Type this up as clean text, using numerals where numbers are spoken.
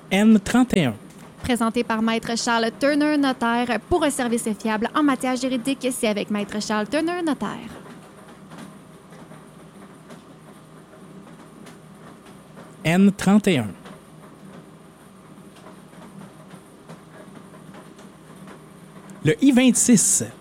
N31. Présenté par Maître Charles Turner, notaire. Pour un service fiable en matière juridique, c'est avec Maître Charles Turner, notaire. N31. Le I-26.